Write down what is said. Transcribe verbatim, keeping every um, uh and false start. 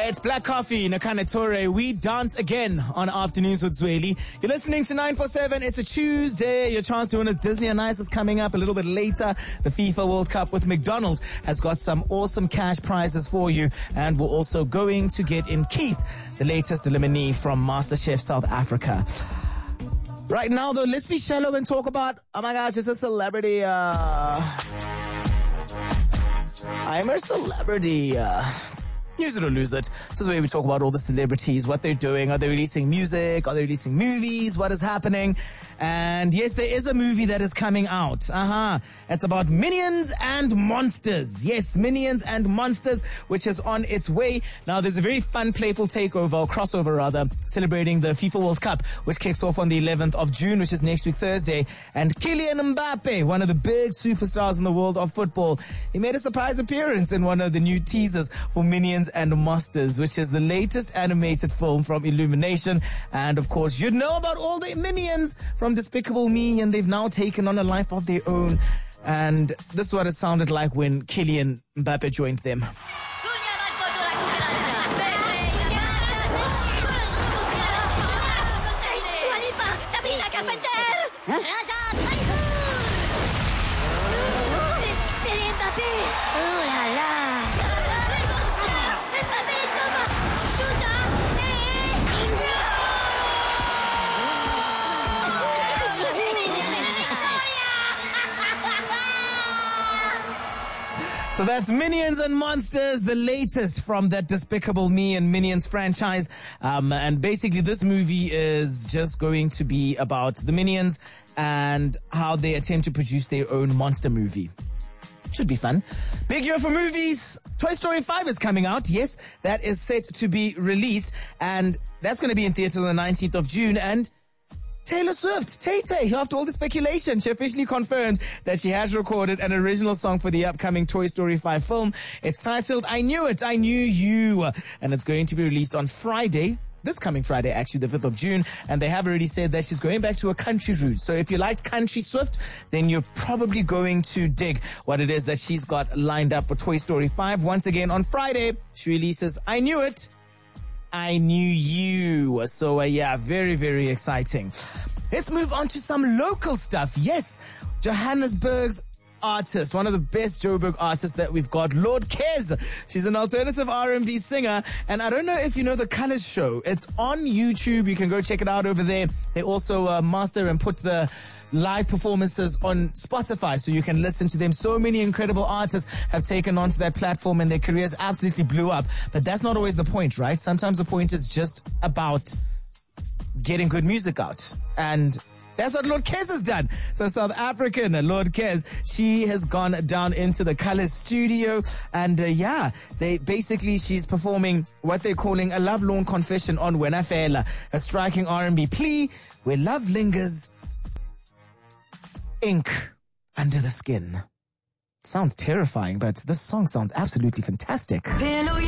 It's Black Coffee, Nakane Tore. We dance again on Afternoons with Zweli. You're listening to nine four seven. It's a Tuesday. Your chance to win a Disney on Ice is coming up a little bit later. The FIFA World Cup with McDonald's has got some awesome cash prizes for you. And we're also going to get in Keith, the latest eliminee from MasterChef South Africa. Right now, though, let's be shallow and talk about, oh my gosh, it's a celebrity, uh... I'm a celebrity, uh... Use it or lose it. This is where we talk about all the celebrities, what they're doing. Are they releasing music? Are they releasing movies? What is happening? And yes, there is a movie that is coming out. Uh-huh. It's about Minions and Monsters. Yes, Minions and Monsters, which is on its way. Now, there's a very fun, playful takeover, or crossover rather, celebrating the FIFA World Cup, which kicks off on the eleventh of June, which is next week Thursday. And Kylian Mbappe, one of the big superstars in the world of football, he made a surprise appearance in one of the new teasers for Minions and Monsters, which is the latest animated film from Illumination. And of course, you know about all the Minions from Despicable Me, and they've now taken on a life of their own. And this is what it sounded like when Kylian Mbappe joined them. So that's Minions and Monsters, the latest from that Despicable Me and Minions franchise. Um, and basically this movie is just going to be about the Minions and how they attempt to produce their own monster movie. Should be fun. Big year for movies. Toy Story five is coming out. Yes, that is set to be released. And that's going to be in theaters on the nineteenth of June. And Taylor Swift, Tay-Tay, after all the speculation, she officially confirmed that she has recorded an original song for the upcoming Toy Story five film. It's titled I Knew It, I Knew You, and it's going to be released on Friday, this coming Friday, actually, the fifth of June, and they have already said that she's going back to a country route. So if you liked country Swift, then you're probably going to dig what it is that she's got lined up for Toy Story five. Once again, on Friday, she releases I Knew It, I Knew You. So, uh, yeah, very, very exciting. Let's move on to some local stuff. Yes, Johannesburg's artist, one of the best Joburg artists that we've got, Lord Kez. She's an alternative R and B singer, and I don't know if you know the Colors Show. It's on YouTube. You can go check it out over there. They also uh, master and put the live performances on Spotify, so you can listen to them. So many incredible artists have taken onto that platform and their careers absolutely blew up. But that's not always the point, right? Sometimes the point is just about getting good music out. And that's what Lord Kez has done. So South African Lord Kez, she has gone down into the Colors studio, and uh, yeah, they basically, she's performing what they're calling a love-lorn confession on Wena Fela, a striking R and B plea where love lingers, ink under the skin. Sounds terrifying, but this song sounds absolutely fantastic.